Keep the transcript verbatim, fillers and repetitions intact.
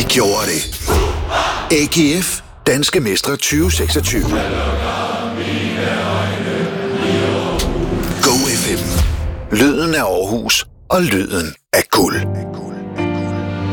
gjorde det. A G F Danske Mestre tyve seksogtyve. Go F M. Lyden af Aarhus og lyden af guld.